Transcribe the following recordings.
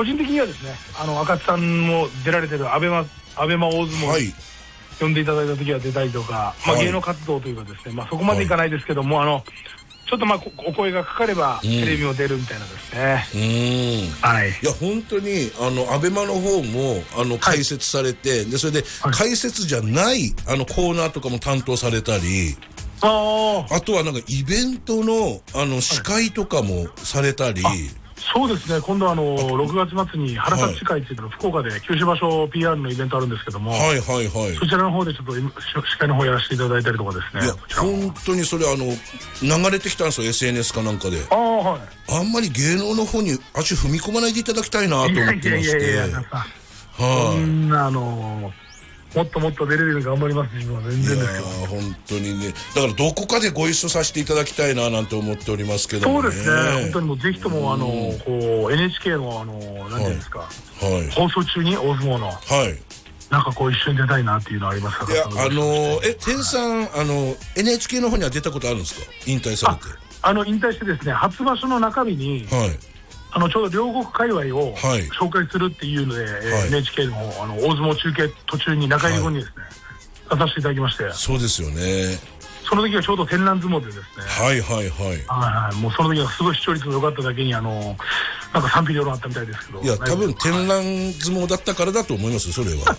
個人的にはですね、赤津さんも出られてるアベマ大相撲、はい、呼んでいただいた時は出たりとか、芸能活動というかですね、そこまでいかないですけども、ちょっとお声がかかればテレビも出るみたいなですね。はい。いや本当にアベマの方も解説されて、でそれで解説じゃないコーナーとかも担当されたり、あとはなんかイベントの司会とかもされたり。 そうですね、今度6月末に原立会っていうの福岡で九州場所 PR のイベントあるんですけども、はいはいはい、そちらの方でちょっと司会の方やらせていただいたりとかですね。いや本当にそれ流れてきたんですよ、 SNS かなんかで。はい、あんまり芸能の方に足踏み込まないでいただきたいなと思ってまして。いやそんなもっともっと出れるように頑張ります。自分は全然ですけど。 本当にね、だからどこかでご一緒させていただきたいななんて思っておりますけどもね。 そうですね、本当にもうぜひともNHK の何ていうんですか、放送中に大相撲のなんか一緒に出たいなっていうのありますか。いや天さんNHK の方には出たことあるんですか、引退されて。 引退してですね、初場所の中日にちょうど両国界隈を紹介するっていうので、NHK の大相撲中継途中に中入り後にですね、出させていただきまして。そうですよね。その時はちょうど天覧相撲でですね、はいはいはい、もうその時はすごい視聴率が良かっただけになんか賛否両論あったみたいですけど。いや多分天覧相撲だったからだと思いますよ、それは。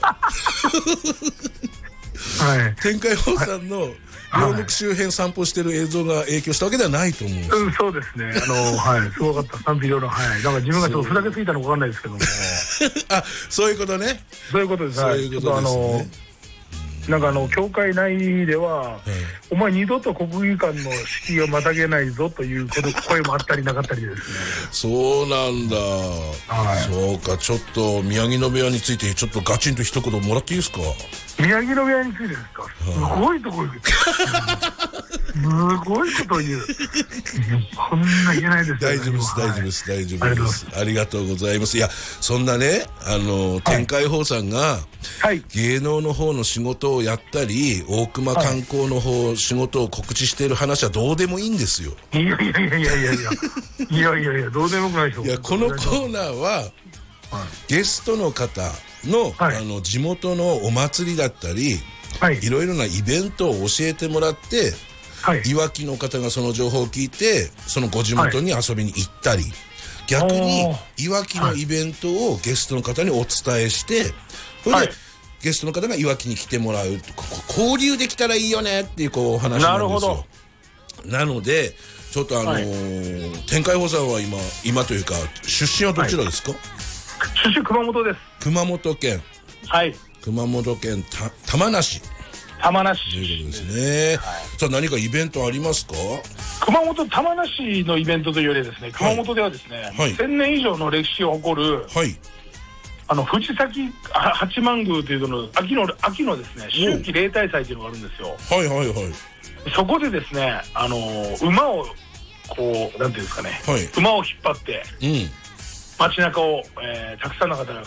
はい、天海鵬さんの両国周辺散歩してる映像が影響したわけではないと思うんです。 そうですね。すごかった、賛否両論。はい。だから自分がちょっとふざけすぎたのかわかんないですけども。 そういうことね。 そういうことです。そういうことですね。なんか協会内では、お前二度と国技館の敷居をまたげないぞという声もあったりなかったりですね。 そうなんだ。そうか、ちょっと宮城野部屋についてちょっとガチンと一言もらっていいですか。 宮城野部屋についてですか。すごいところです。すごいことを言う。こんな言えないですよ。 大丈夫です大丈夫です大丈夫です。ありがとうございます。いやそんなね天海鵬さんが芸能の方の仕事をやったり大熊観光の方仕事を告知している話はどうでもいいんですよ。 いやいやいやいやいやいやいやいやどうでもないでしょ。 いやこのコーナーはゲストの方の地元のお祭りだったりいろいろなイベントを教えてもらって、いわきの方がその情報を聞いてそのご地元に遊びに行ったり、逆にいわきのイベントをゲストの方にお伝えしてそれでゲストの方がいわきに来てもらう、交流できたらいいよねっていうお話なんですよ。なのでちょっと天海鵬さんは今というか出身はどちらですか。 出身熊本です。 熊本県。はい。熊本県玉名市。 玉名市ということですね。さあ何かイベントありますか。 熊本玉名市のイベントというよりですね、熊本ではですね、1000年以上の歴史を誇る藤崎八幡宮というのの秋のですね秋季例大祭というのがあるんですよ。はいはいはい。そこでですね馬をなんていうんですかね、馬を引っ張って街中をたくさんの方が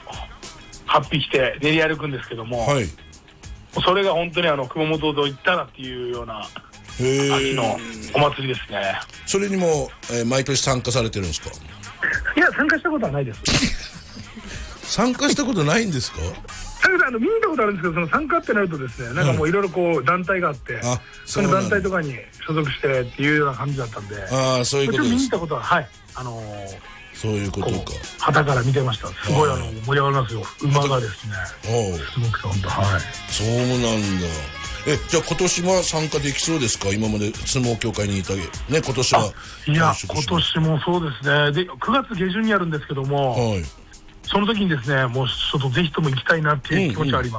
8匹して練り歩くんですけども、それが本当に熊本と行ったらっていうような秋のお祭りですね。 それにも毎年参加されてるんですか。 いや参加したことはないです。 参加したことないんですか。 見たことあるんですけど、その参加ってなるとですね、なんかもういろいろ団体があって、その団体とかに所属してっていうような感じだったんで、 そういうことです。 見に行ったことはそういうことか。 旗から見てました。すごい盛り上がりますよ。馬がですね。すごく本当そうなんだ。じゃあ今年は参加できそうですか。今まで相撲協会にいたね、今年は。 いや今年もそうですね。で9月下旬にやるんですけども、その時にですね、もうちょっとぜひとも行きたいなっていう気持ちはあります。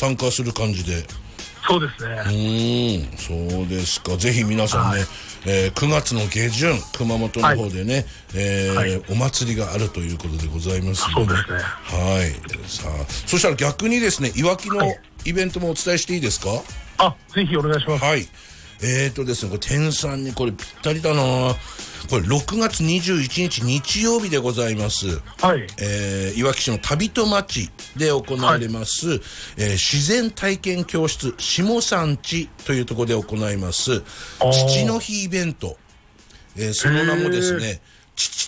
参加する感じで。 そうですね。 そうですか。ぜひ皆さんね、9月の下旬熊本の方でね、お祭りがあるということでございますので、さあそしたら逆にですね、いわきのイベントもお伝えしていいですか。 ぜひお願いします。 ですね、これ天さんにこれぴったりだな。これ6月21日日曜日でございます。いわき市の旅と町で行われます、自然体験教室下山地というところで行います父の日イベント。その名もですね、父